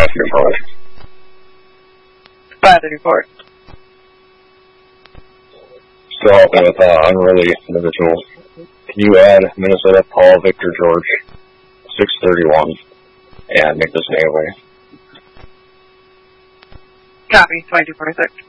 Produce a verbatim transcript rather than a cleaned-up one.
active report. Bad report. Still helping with uh, unreleased individuals. Can you add Minnesota Paul Victor George, six thirty-one, and make this Naomi? Copy, twenty-two forty-six.